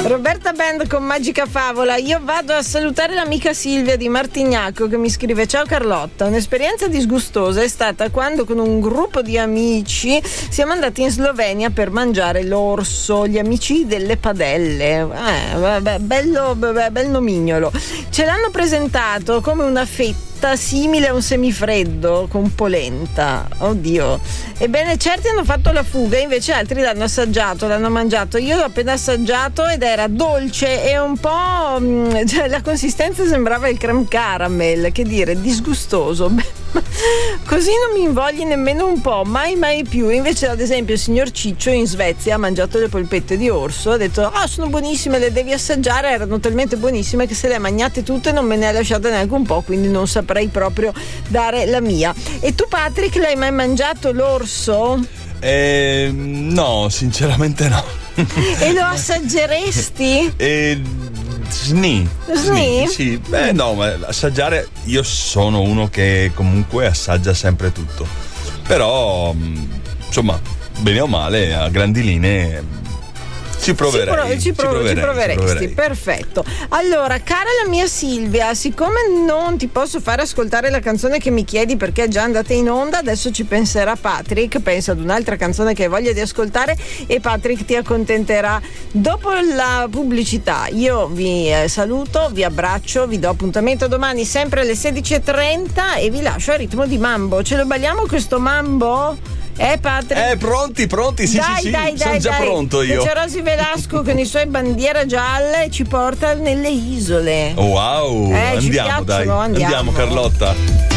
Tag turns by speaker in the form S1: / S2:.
S1: Roberta Band con Magica Favola. Io vado a salutare l'amica Silvia di Martignacco che mi scrive: ciao Carlotta, un'esperienza disgustosa è stata quando con un gruppo di amici siamo andati in Slovenia per mangiare l'orso, gli amici delle padelle. Bel nomignolo. Ce l'hanno presentato come una fetta simile a un semifreddo con polenta. Oddio. Ebbene, certi hanno fatto la fuga, invece altri l'hanno assaggiato, l'hanno mangiato. Io l'ho appena assaggiato ed era dolce e un po' cioè, la consistenza sembrava il creme caramel, che dire, disgustoso. Così non mi invogli nemmeno un po', mai più. Invece, ad esempio, il signor Ciccio in Svezia ha mangiato le polpette di orso, ha detto: sono buonissime, le devi assaggiare. Erano talmente buonissime che se le ha mangiate tutte non me ne ha lasciate neanche un po', quindi non saprei proprio dare la mia. E tu, Patrick, l'hai mai mangiato l'orso?
S2: No, sinceramente no.
S1: E lo assaggeresti?
S2: Sni. Sì, no, ma assaggiare, io sono uno che comunque assaggia sempre tutto, però insomma, bene o male, a grandi linee ci proveresti. Perfetto. Allora, cara la mia Silvia, siccome non ti posso fare ascoltare la canzone che mi chiedi perché è già andata in onda, adesso ci penserà Patrick. Pensa ad un'altra canzone che hai voglia di ascoltare e Patrick ti accontenterà. Dopo la pubblicità io vi saluto, vi abbraccio, vi do appuntamento domani sempre alle 16:30 e vi lascio a ritmo di mambo. Ce lo balliamo questo mambo? Patrick? Pronti, sì,
S1: dai,
S2: sono già pronto io.
S1: C'è Rosy Velasco con i suoi bandiera gialla e ci porta nelle isole.
S2: Wow, andiamo
S1: Carlotta.